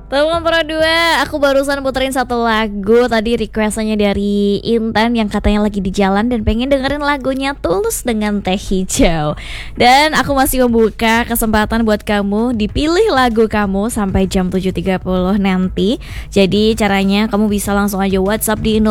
Teman Pro 2, aku barusan puterin satu lagu. Tadi requestannya dari Intan yang katanya lagi di jalan dan pengen dengerin lagunya Tulus dengan Teh Hijau. Dan aku masih membuka kesempatan buat kamu dipilih lagu kamu sampai jam 7.30 nanti. Jadi caranya kamu bisa langsung aja WhatsApp di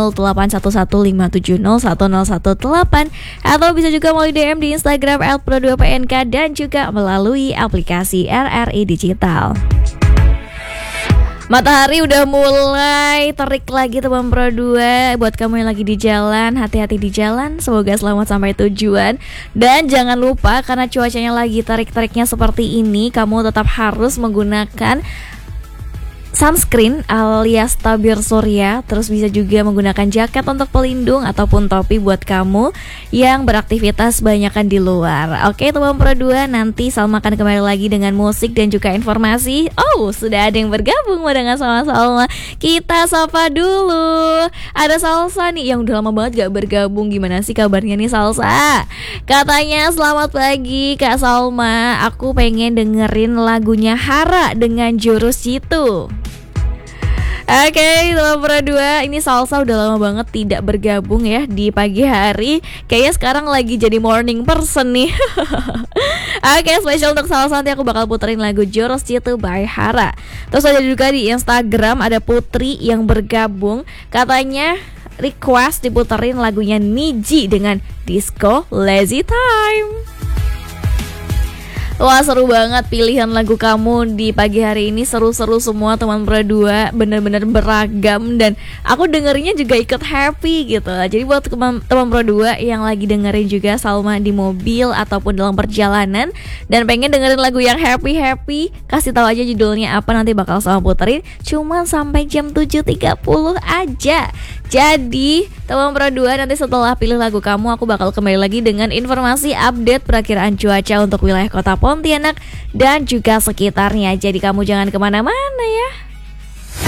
081157010118 atau bisa juga melalui DM di Instagram @pro2pnk dan juga melalui aplikasi RRI Digital. Matahari udah mulai terik lagi teman Pro 2. Buat kamu yang lagi di jalan, hati-hati di jalan. Semoga selamat sampai tujuan. Dan jangan lupa karena cuacanya lagi terik-teriknya seperti ini, kamu tetap harus menggunakan sunscreen alias tabir surya. Terus bisa juga menggunakan jaket untuk pelindung ataupun topi buat kamu yang beraktivitas banyakan di luar. Oke teman Pro 2, nanti Salma akan kembali lagi dengan musik dan juga informasi. Oh, sudah ada yang bergabung dengan sama Salma. Kita sapa dulu. Ada Salsa nih yang udah lama banget gak bergabung. Gimana sih kabarnya nih Salsa? Katanya selamat pagi Kak Salma, aku pengen dengerin lagunya Hara dengan Jurus Jitu. Oke, teman Pro 2, ini Salsa udah lama banget tidak bergabung ya di pagi hari. Kayaknya sekarang lagi jadi morning person nih. Oke, spesial untuk Salsa, nanti aku bakal puterin lagu Jurus Jitu by Hara. Terus ada juga di Instagram ada Putri yang bergabung. Katanya request diputerin lagunya Niji dengan Disco Lazy Time. Wah, seru banget pilihan lagu kamu di pagi hari ini. Seru-seru semua teman Pro 2, bener-bener beragam. Dan aku dengerinnya juga ikut happy gitu. Jadi buat teman Pro 2 yang lagi dengerin juga Salma di mobil ataupun dalam perjalanan dan pengen dengerin lagu yang happy-happy, kasih tahu aja judulnya apa, nanti bakal Salma puterin. Cuman sampai jam 7.30 aja. Jadi teman Pro 2, nanti setelah pilih lagu kamu, aku bakal kembali lagi dengan informasi update perakiraan cuaca untuk wilayah kota Pontianak dan juga sekitarnya. Jadi kamu jangan kemana-mana ya.